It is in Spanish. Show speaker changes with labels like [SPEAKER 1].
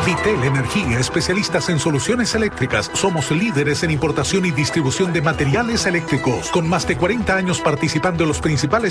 [SPEAKER 1] Vitel Energía, especialistas en soluciones eléctricas. Somos líderes en importación y distribución de materiales eléctricos, con más de 40 años participando en los principales